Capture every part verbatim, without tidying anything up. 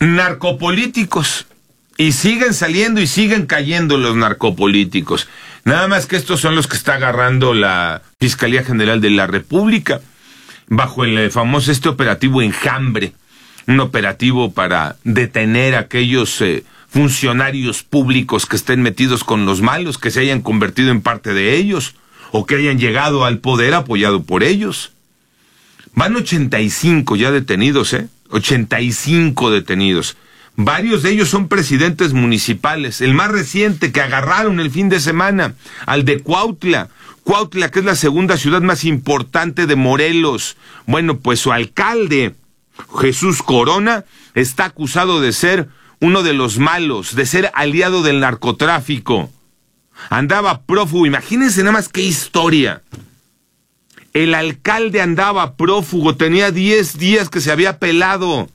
narcopolíticos. Y siguen saliendo y siguen cayendo los narcopolíticos. Nada más que estos son los que está agarrando la Fiscalía General de la República, bajo el famoso este operativo Enjambre, un operativo para detener a aquellos eh, funcionarios públicos que estén metidos con los malos, que se hayan convertido en parte de ellos, o que hayan llegado al poder apoyado por ellos. Van ochenta y cinco ya detenidos, ¿eh? ochenta y cinco detenidos. Varios de ellos son presidentes municipales. El más reciente que agarraron el fin de semana, al de Cuautla. Cuautla, que es la segunda ciudad más importante de Morelos. Bueno, pues su alcalde, Jesús Corona, está acusado de ser uno de los malos, de ser aliado del narcotráfico. Andaba prófugo, imagínense nada más qué historia. El alcalde andaba prófugo, tenía diez días que se había pelado.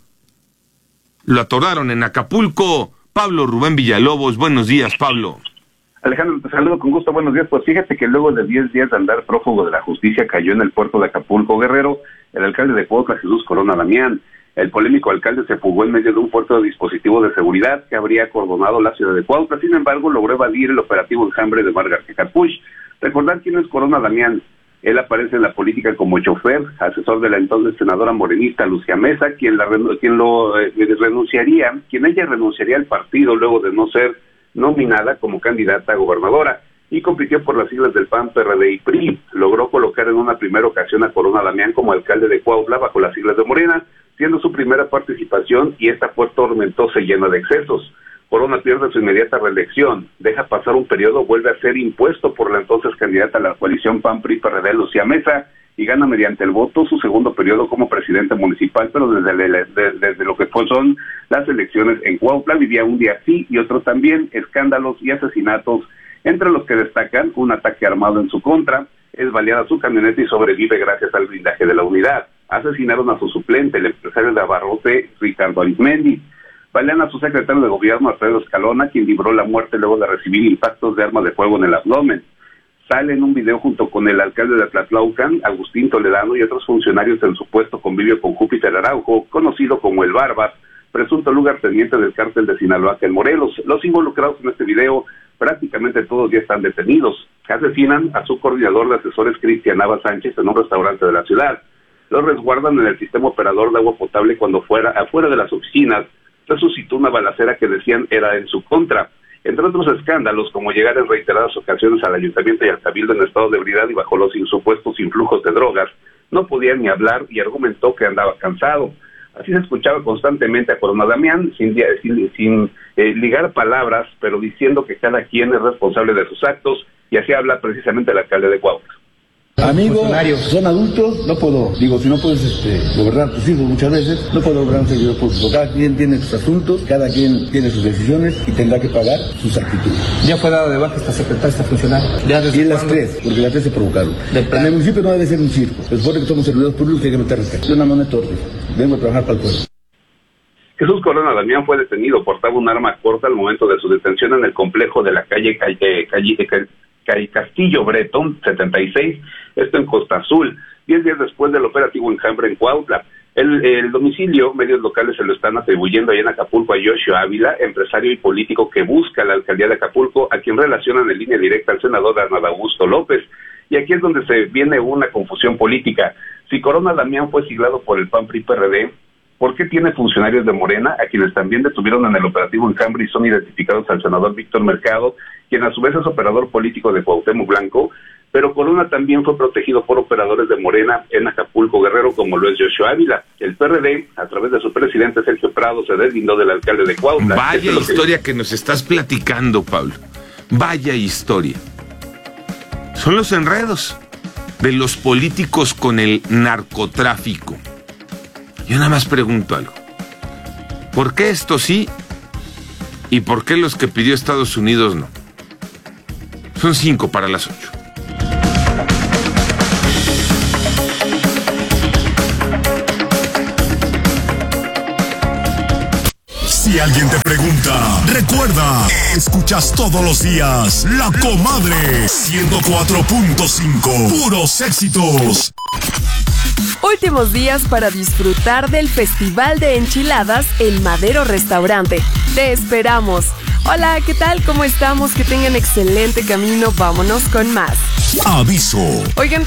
Lo atoraron en Acapulco. Pablo Rubén Villalobos, buenos días, Pablo. Alejandro, te saludo con gusto, buenos días. Pues fíjate que luego de diez días de andar prófugo de la justicia, cayó en el puerto de Acapulco, Guerrero, el alcalde de Cuautla, Jesús Corona Damián. El polémico alcalde se fugó en medio de un fuerte dispositivo de seguridad que habría acordonado la ciudad de Cuautla. Sin embargo, logró evadir el operativo Enjambre de Mar García Harfuch. Recordar quién es Corona Damián. Él aparece en la política como chofer, asesor de la entonces senadora morenista Lucía Mesa, quien, la, quien lo eh, renunciaría, quien ella renunciaría al partido luego de no ser nominada como candidata a gobernadora, y compitió por las siglas del P A N, P R D y P R I. Logró colocar en una primera ocasión a Corona Damián como alcalde de Cuautla bajo las siglas de Morena, siendo su primera participación, y esta fue tormentosa y llena de excesos. Corona pierde su inmediata reelección, deja pasar un periodo, vuelve a ser impuesto por la entonces candidata a la coalición P A N, P R I, P R D, Lucía Mesa, y gana mediante el voto su segundo periodo como presidente municipal, pero desde, el, desde, desde lo que fue, son las elecciones en Cuautla, vivía un día sí y otro también, escándalos y asesinatos, entre los que destacan un ataque armado en su contra, es baleada su camioneta y sobrevive gracias al blindaje de la unidad. Asesinaron a su suplente, el empresario de Abarrote, Ricardo Arizmendi. Balean a su secretario de gobierno, Alfredo Escalona, quien libró la muerte luego de recibir impactos de armas de fuego en el abdomen. Sale en un video junto con el alcalde de Tlatlaucan, Agustín Toledano, y otros funcionarios en su puesto convivio con Júpiter Araujo, conocido como el Barbas, presunto lugarteniente del cártel de Sinaloa en Morelos. Los involucrados en este video, prácticamente todos ya están detenidos. Asesinan a su coordinador de asesores, Cristian Nava Sánchez, en un restaurante de la ciudad. Los resguardan en el sistema operador de agua potable cuando fuera afuera de las oficinas resucitó una balacera que decían era en su contra. Entre otros escándalos, como llegar en reiteradas ocasiones al ayuntamiento y al cabildo en estado de ebriedad y bajo los supuestos influjos de drogas, no podía ni hablar y argumentó que andaba cansado. Así se escuchaba constantemente a Corona Damián, sin, sin, sin eh, ligar palabras, pero diciendo que cada quien es responsable de sus actos, y así habla precisamente el alcalde de Cuautla. Amigos, son adultos, no puedo, digo, si no puedes este, gobernar tus hijos muchas veces, no puedo gobernar un servidor público. Cada quien tiene sus asuntos, cada quien tiene sus decisiones y tendrá que pagar sus actitudes. ¿Ya fue dada de baja esta secretaria, esta funcionaria? Y las tres, porque las tres se provocaron. En el municipio no debe ser un circo, se supone que somos servidores públicos y hay que meter respeto. Yo nada más me torre, vengo a trabajar para el pueblo. Jesús Corona Damián fue detenido, portaba un arma corta al momento de su detención en el complejo de la calle, calle, calle, calle Castillo Bretón, setenta y seis, esto en Costa Azul, diez días después del operativo Enjambre en Cuautla. El, el domicilio, medios locales se lo están atribuyendo ahí en Acapulco a Yoshio Ávila, empresario y político que busca la alcaldía de Acapulco, a quien relacionan en línea directa al senador Adán Augusto López. Y aquí es donde se viene una confusión política. Si Corona Damián fue siglado por el P A N, P R I, P R D, ¿por qué tiene funcionarios de Morena, a quienes también detuvieron en el operativo Enjambre y son identificados al senador Víctor Mercado, quien a su vez es operador político de Cuauhtémoc Blanco? Pero Corona también fue protegido por operadores de Morena en Acapulco, Guerrero, como lo es Yoshio Ávila. El P R D, a través de su presidente Sergio Prado, se deslindó del alcalde de Cuautla. Vaya historia que... que nos estás platicando, Pablo. Vaya historia. Son los enredos de los políticos con el narcotráfico. Yo nada más pregunto algo. ¿Por qué esto sí y por qué los que pidió Estados Unidos no? Son cinco para las ocho. Si alguien te pregunta, recuerda, escuchas todos los días La Comadre ciento cuatro punto cinco, puros éxitos. Últimos días para disfrutar del Festival de Enchiladas en Madero Restaurante. Te esperamos. Hola, ¿qué tal? ¿Cómo estamos? Que tengan excelente camino. Vámonos con más. Aviso. Oigan,